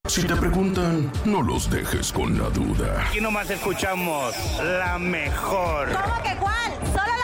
Si te preguntan, no los dejes con la duda. Aquí nomás escuchamos la mejor. ¿Cómo que cuál? Solo la